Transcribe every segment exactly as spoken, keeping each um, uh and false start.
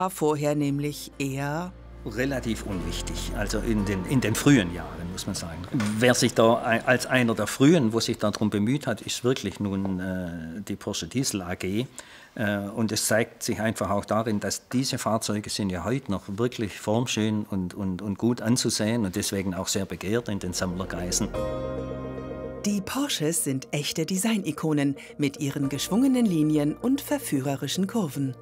War vorher nämlich eher relativ unwichtig, also in den, in den frühen Jahren, muss man sagen. Wer sich da als einer der frühen, wo sich darum bemüht hat, ist wirklich nun äh, die Porsche Diesel A G. Äh, und es zeigt sich einfach auch darin, dass diese Fahrzeuge sind ja heute noch wirklich formschön und, und, und gut anzusehen und deswegen auch sehr begehrt in den Sammlerkreisen. Die Porsches sind echte Designikonen mit ihren geschwungenen Linien und verführerischen Kurven.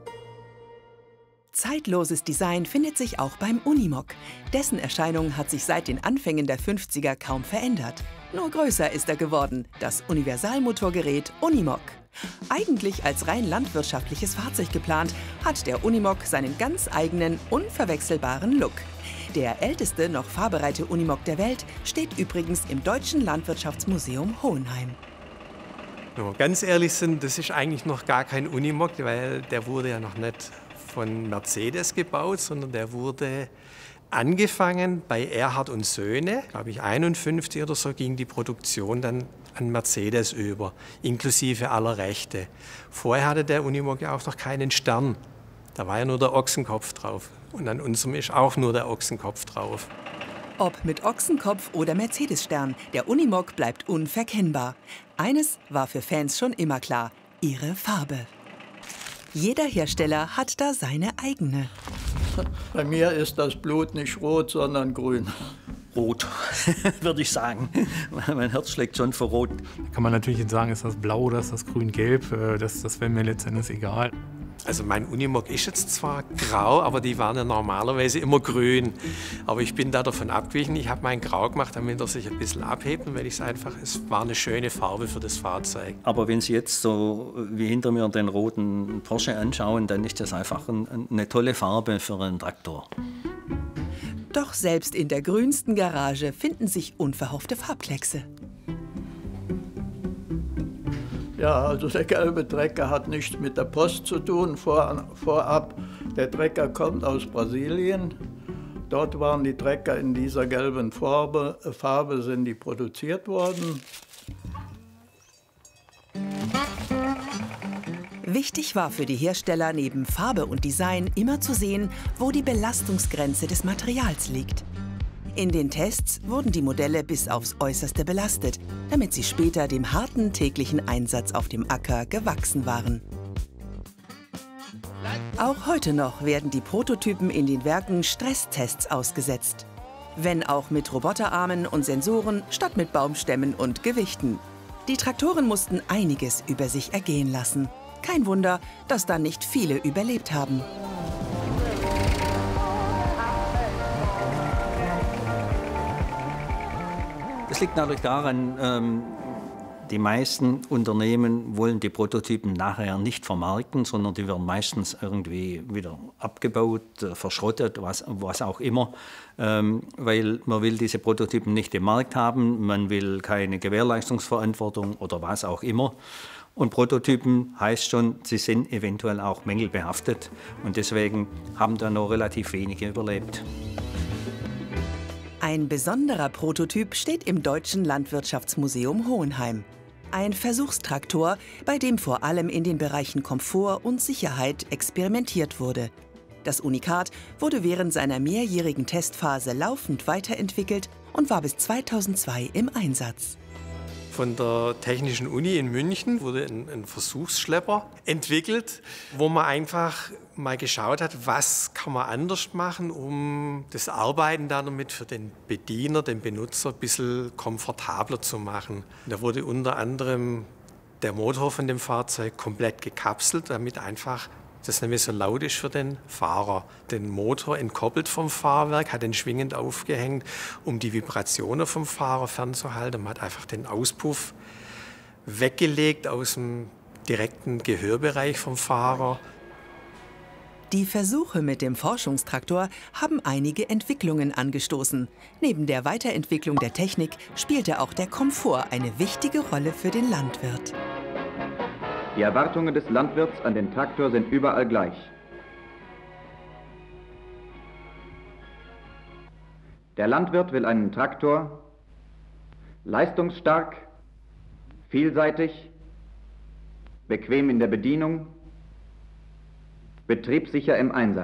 Zeitloses Design findet sich auch beim Unimog. Dessen Erscheinung hat sich seit den Anfängen der fünfziger kaum verändert. Nur größer ist er geworden, das Universalmotorgerät Unimog. Eigentlich als rein landwirtschaftliches Fahrzeug geplant, hat der Unimog seinen ganz eigenen, unverwechselbaren Look. Der älteste noch fahrbereite Unimog der Welt steht übrigens im Deutschen Landwirtschaftsmuseum Hohenheim. Wenn wir ganz ehrlich sind, das ist eigentlich noch gar kein Unimog, weil der wurde ja noch nicht von Mercedes gebaut, sondern der wurde angefangen bei Erhard und Söhne. Glaube ich, einundfünfzig oder so ging die Produktion dann an Mercedes über, inklusive aller Rechte. Vorher hatte der Unimog ja auch noch keinen Stern. Da war ja nur der Ochsenkopf drauf. Und an unserem ist auch nur der Ochsenkopf drauf. Ob mit Ochsenkopf oder Mercedes-Stern, der Unimog bleibt unverkennbar. Eines war für Fans schon immer klar: ihre Farbe. Jeder Hersteller hat da seine eigene. Bei mir ist das Blut nicht rot, sondern grün. Rot, würde ich sagen. Mein Herz schlägt schon für Rot. Kann man natürlich jetzt sagen, ist das blau oder ist das grün-gelb? Das, das wäre mir letztendlich egal. Also mein Unimog ist jetzt zwar grau, aber die waren ja normalerweise immer grün. Aber ich bin da davon abgewichen. Ich habe meinen grau gemacht, damit er sich ein bisschen abhebt. Und weil ich es einfach, es war eine schöne Farbe für das Fahrzeug. Aber wenn Sie jetzt so wie hinter mir den roten Porsche anschauen, dann ist das einfach ein, eine tolle Farbe für einen Traktor. Doch selbst in der grünsten Garage finden sich unverhoffte Farbkleckse. Ja, also der gelbe Trecker hat nichts mit der Post zu tun. Vor, vorab, der Trecker kommt aus Brasilien. Dort waren die Trecker in dieser gelben Farbe, Farbe sind die produziert worden. Wichtig war für die Hersteller neben Farbe und Design immer zu sehen, wo die Belastungsgrenze des Materials liegt. In den Tests wurden die Modelle bis aufs Äußerste belastet, damit sie später dem harten täglichen Einsatz auf dem Acker gewachsen waren. Auch heute noch werden die Prototypen in den Werken Stresstests ausgesetzt. Wenn auch mit Roboterarmen und Sensoren statt mit Baumstämmen und Gewichten. Die Traktoren mussten einiges über sich ergehen lassen. Kein Wunder, dass da nicht viele überlebt haben. Das liegt natürlich daran, ähm, die meisten Unternehmen wollen die Prototypen nachher nicht vermarkten, sondern die werden meistens irgendwie wieder abgebaut, äh, verschrottet, was, was auch immer, ähm, weil man will diese Prototypen nicht im Markt haben, man will keine Gewährleistungsverantwortung oder was auch immer. Und Prototypen heißt schon, sie sind eventuell auch mängelbehaftet und deswegen haben da noch relativ wenige überlebt. Ein besonderer Prototyp steht im Deutschen Landwirtschaftsmuseum Hohenheim. Ein Versuchstraktor, bei dem vor allem in den Bereichen Komfort und Sicherheit experimentiert wurde. Das Unikat wurde während seiner mehrjährigen Testphase laufend weiterentwickelt und war bis zweitausendzwei im Einsatz. Von der Technischen Uni in München wurde ein, ein Versuchsschlepper entwickelt, wo man einfach mal geschaut hat, was kann man anders machen, um das Arbeiten damit für den Bediener, den Benutzer, ein bisschen komfortabler zu machen. Da wurde unter anderem der Motor von dem Fahrzeug komplett gekapselt, damit einfach das nicht mehr so laut ist für den Fahrer. Den Motor entkoppelt vom Fahrwerk, hat ihn schwingend aufgehängt, um die Vibrationen vom Fahrer fernzuhalten. Man hat einfach den Auspuff weggelegt aus dem direkten Gehörbereich vom Fahrer. Die Versuche mit dem Forschungstraktor haben einige Entwicklungen angestoßen. Neben der Weiterentwicklung der Technik spielte auch der Komfort eine wichtige Rolle für den Landwirt. Die Erwartungen des Landwirts an den Traktor sind überall gleich. Der Landwirt will einen Traktor leistungsstark, vielseitig, bequem in der Bedienung, betriebssicher im Einsatz.